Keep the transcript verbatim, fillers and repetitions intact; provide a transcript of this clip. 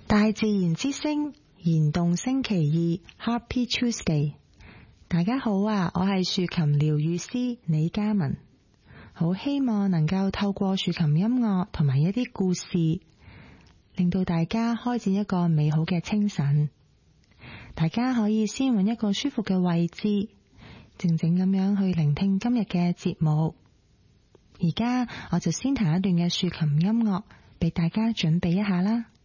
大自然之聲燃動星期二 Happy Tuesday， 大家好啊，我係豎琴療癒師李嘉文，好希望能夠透過豎琴音樂同埋一啲故事，令到大家開展一個美好嘅清晨。大家可以先揾一個舒服嘅位置，靜靜咁樣去聆聽今日嘅節目。而家我就先彈一段嘅豎琴音樂俾大家準備一下啦。